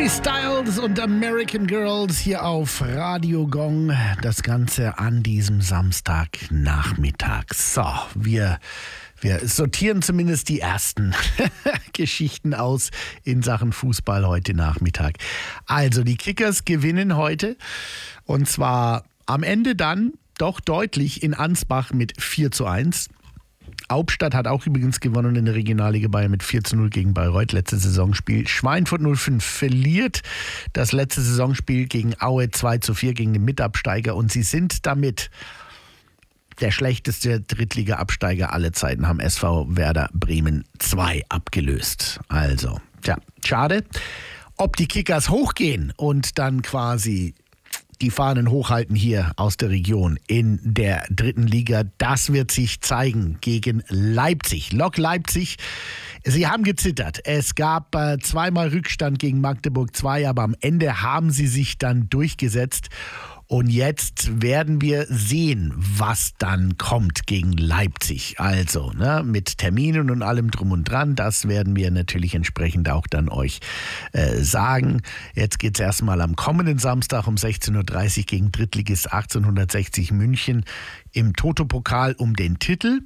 Harry Styles und American Girls hier auf Radio Gong. Das Ganze an diesem Samstagnachmittag. So, wir sortieren zumindest die ersten Geschichten aus in Sachen Fußball heute Nachmittag. Also, die Kickers gewinnen heute. Und zwar am Ende dann doch deutlich in Ansbach mit 4:1. Hauptstadt hat auch übrigens gewonnen in der Regionalliga Bayern mit 4:0 gegen Bayreuth, letztes Saisonspiel. Schweinfurt 05 verliert das letzte Saisonspiel gegen Aue 2:4 gegen den Mitabsteiger und sie sind damit der schlechteste Drittliga-Absteiger aller Zeiten, haben SV Werder Bremen 2 abgelöst. Also, tja, schade. Ob die Kickers hochgehen und dann quasi die Fahnen hochhalten hier aus der Region in der dritten Liga, das wird sich zeigen gegen Leipzig. Lok Leipzig, sie haben gezittert. Es gab zweimal Rückstand gegen Magdeburg 2, aber am Ende haben sie sich dann durchgesetzt. Und jetzt werden wir sehen, was dann kommt gegen Leipzig. Also, mit Terminen und allem drum und dran, das werden wir natürlich entsprechend auch dann euch sagen. Jetzt geht es erstmal am kommenden Samstag um 16:30 Uhr gegen Drittligist 1860 München im Toto-Pokal um den Titel.